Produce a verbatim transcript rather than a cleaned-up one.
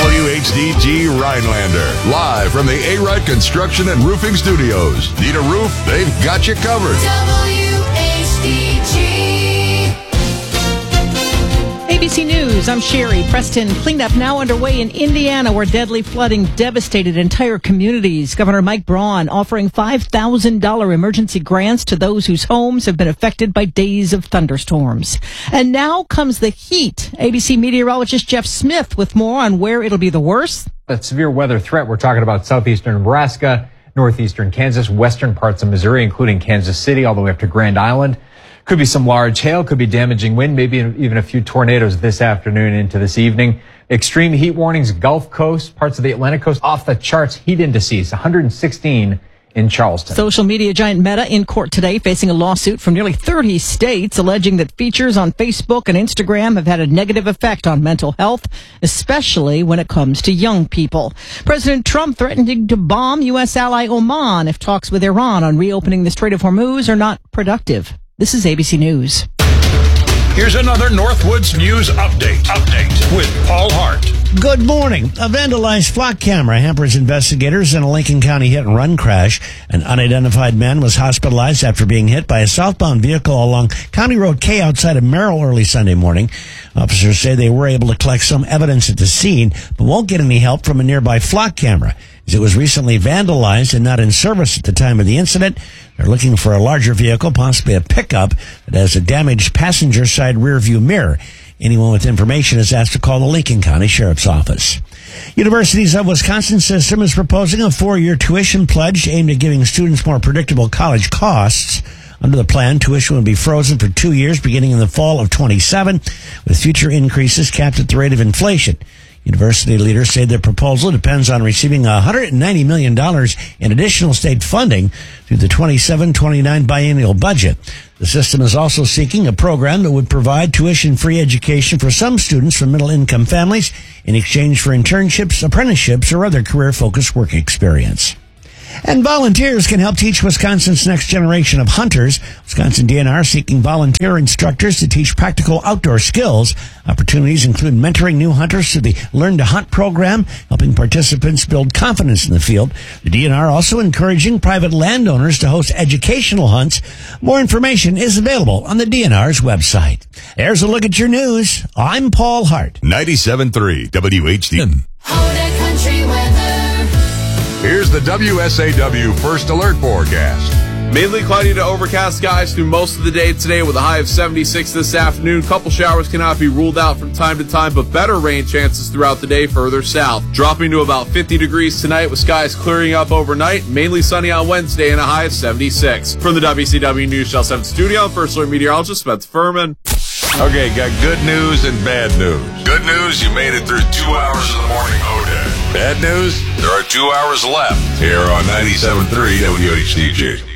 W H D G Rhinelander, live from the A-Rite Construction and Roofing Studios. Need a roof? They've got you covered. W H D G. A B C News, I'm Sherry. Preston, cleanup now underway in Indiana, where deadly flooding devastated entire communities. Governor Mike Braun offering five thousand dollars emergency grants to those whose homes have been affected by days of thunderstorms. And now comes the heat. A B C meteorologist Jeff Smith with more on where it'll be the worst. A severe weather threat. We're talking about southeastern Nebraska, northeastern Kansas, western parts of Missouri, including Kansas City, all the way up to Grand Island. Could be some large hail, could be damaging wind, maybe even a few tornadoes this afternoon into this evening. Extreme heat warnings, Gulf Coast, parts of the Atlantic coast, off the charts. Heat indices, one hundred sixteen in Charleston. Social media giant Meta in court today, facing a lawsuit from nearly thirty states, alleging that features on Facebook and Instagram have had a negative effect on mental health, especially when it comes to young people. President Trump threatening to bomb U S ally Oman if talks with Iran on reopening the Strait of Hormuz are not productive. This is A B C News. Here's another Northwoods News Update. Update with Paul Hart. Good morning. A vandalized flock camera hampers investigators in a Lincoln County hit-and-run crash. An unidentified man was hospitalized after being hit by a southbound vehicle along County Road K outside of Merrill early Sunday morning. Officers say they were able to collect some evidence at the scene, but won't get any help from a nearby flock camera, as it was recently vandalized and not in service at the time of the incident. They're looking for a larger vehicle, possibly a pickup, that has a damaged passenger side rear view mirror. Anyone with information is asked to call the Lincoln County Sheriff's Office. Universities of Wisconsin system is proposing a four-year tuition pledge aimed at giving students more predictable college costs. Under the plan, tuition will be frozen for two years beginning in the fall of twenty-seven, with future increases capped at the rate of inflation. University leaders say their proposal depends on receiving one hundred ninety million dollars in additional state funding through the twenty-seven twenty-nine biennial budget. The system is also seeking a program that would provide tuition-free education for some students from middle-income families in exchange for internships, apprenticeships, or other career-focused work experience. And volunteers can help teach Wisconsin's next generation of hunters. Wisconsin D N R seeking volunteer instructors to teach practical outdoor skills. Opportunities include mentoring new hunters through the Learn to Hunt program, helping participants build confidence in the field. The D N R also encouraging private landowners to host educational hunts. More information is available on the D N R's website. There's a look at your news. I'm Paul Hart. ninety-seven point three W H D. Hoda Country Weather. Here's the W S A W First Alert Forecast. Mainly cloudy to overcast skies through most of the day today with a high of seventy-six this afternoon. Couple showers cannot be ruled out from time to time, but better rain chances throughout the day further south. Dropping to about fifty degrees tonight with skies clearing up overnight. Mainly sunny on Wednesday and a high of seventy-six. From the W C W News Channel seven studio, I'm First Alert Meteorologist Spencer Furman. Okay, got good news and bad news. Good news, you made it through two hours of the morning Hoda. Bad news, there are two hours left here on ninety-seven point three W H D G.